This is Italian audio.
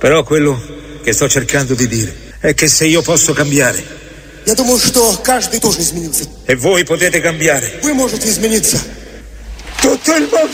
Però quello che sto cercando di dire è che se io posso cambiare, Я думаю, что каждый тоже изменился. e voi potete cambiare, Вы можете измениться. tutto il mondo